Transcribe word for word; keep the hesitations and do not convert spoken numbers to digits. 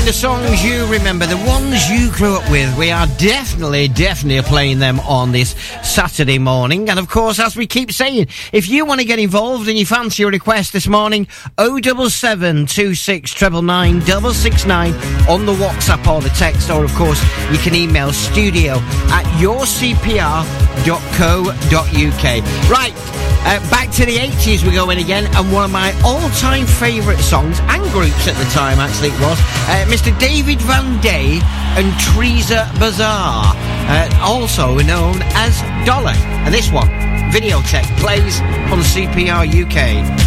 the songs you remember, the ones you grew up with. We are definitely, definitely playing them on this Saturday morning. And of course, as we keep saying, if you want to get involved and you fancy a request this morning, oh seven seven two six nine nine nine six six nine on the WhatsApp or the text, or of course, you can email studio at your c p r dot co dot u k. Right, uh, back to the eighties we go in again, and one of my all-time favourite songs, and groups at the time, actually it was, uh, Mister David Van Day and Teresa Bazaar, uh, also known as Dollar. And this one, Videocheck, plays on C P R U K.